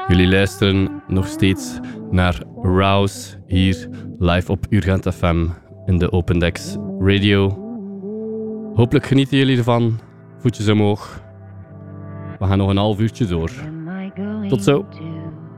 Jullie luisteren nog steeds naar Rouse hier live op Urgent FM in de Open Decks Radio. Hopelijk genieten jullie ervan. Voetjes omhoog. We gaan nog een half uurtje door. Tot zo.